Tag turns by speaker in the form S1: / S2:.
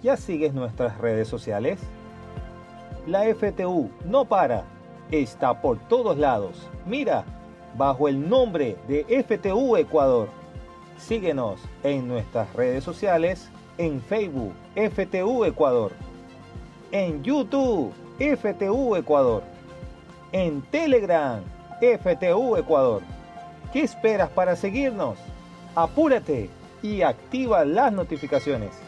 S1: ¿Ya sigues nuestras redes sociales? La FTU no para, está por todos lados. Mira, bajo el nombre de FTU Ecuador. Síguenos en nuestras redes sociales, en Facebook, FTU Ecuador, en YouTube, FTU Ecuador, en Telegram, FTU Ecuador. ¿Qué esperas para seguirnos? Apúrate y activa las notificaciones.